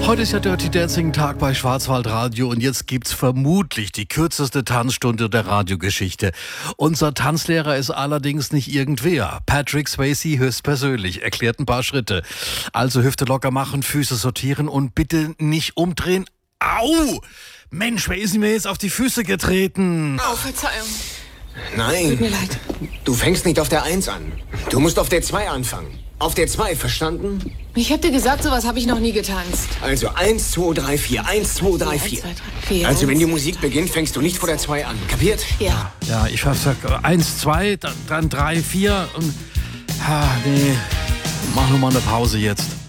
Heute ist ja Dirty Dancing Tag bei Schwarzwaldradio und jetzt gibt's vermutlich die kürzeste Tanzstunde der Radiogeschichte. Unser Tanzlehrer ist allerdings nicht irgendwer. Patrick Swayze höchstpersönlich erklärt ein paar Schritte. Also Hüfte locker machen, Füße sortieren und bitte nicht umdrehen. Au! Mensch, wer ist mir jetzt auf die Füße getreten? Oh, Verzeihung. Nein. Tut mir leid. Du fängst nicht auf der 1 an. Du musst auf der 2 anfangen. Auf der 2, verstanden? Ich hab dir gesagt, sowas habe ich noch nie getanzt. Also 1, 2, 3, 4. 1, 2, 3, 4. 1, 2, 3, 4. Also wenn die Musik beginnt, fängst du nicht vor der 2 an. Kapiert? Ja. Ja, ich hab gesagt 1, 2, dann 3, 4 und... nee, mach nur mal eine Pause jetzt.